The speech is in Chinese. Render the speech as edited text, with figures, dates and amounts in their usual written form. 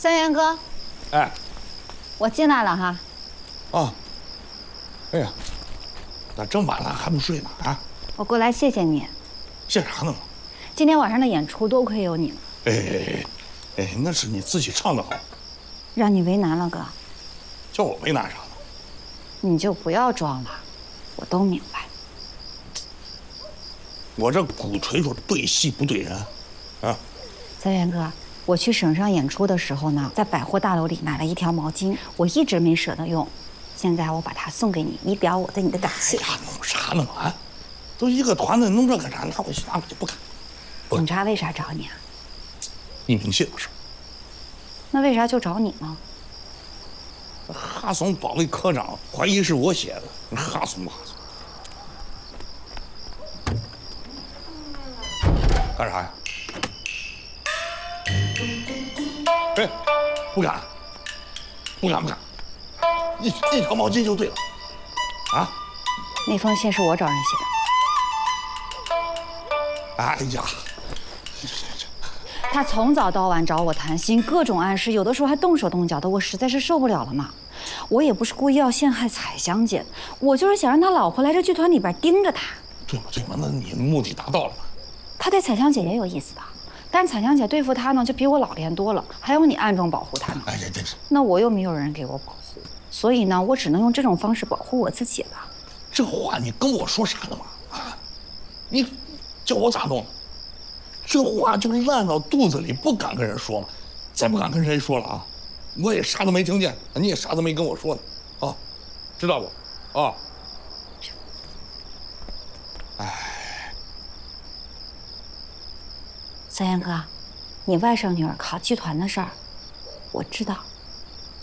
三元哥， 哎， 我进来了哈。 哦，哎呀，咋这么晚了还不睡呢？啊， 我过来谢谢你。 谢啥呢？ 今天晚上的演出多亏有你了。 哎，那是你自己唱的好， 让你为难了哥。 叫我为难啥了？ 你就不要装了，我都明白。 我这鼓槌说对戏不对人，啊。 三元哥，我去省上演出的时候呢，在百货大楼里买了一条毛巾，我一直没舍得用，现在我把它送给你，以表我对你的感谢。 哎呀，弄啥呢啊？都一个团队，弄这干啥？拿回去不干。 警察为啥找你啊？ 你明写的事。 那为啥就找你呢？ 哈松保卫科长怀疑是我写的，哈松。干啥呀？哎，不敢，一条毛巾就对了，啊？ 那封信是我找人写的。哎呀， 他从早到晚找我谈心，各种暗示，有的时候还动手动脚的，我实在是受不了了嘛。我也不是故意要陷害彩香姐，我就是想让他老婆来这剧团里边盯着他。 对嘛，那你目的达到了嘛？ 他对彩香姐也有意思的，但彩香姐对付他呢，就比我老练多了，还有你暗中保护他呢。 哎，真是。 那我又没有人给我保护，所以呢，我只能用这种方式保护我自己了。 这话你跟我说啥呢嘛？啊，你叫我咋弄？这话就烂到肚子里，不敢跟人说嘛，再不敢跟谁说了啊！我也啥都没听见，你也啥都没跟我说的，啊，知道不？啊，哎， 三元哥，你外甥女儿考剧团的事儿，我知道。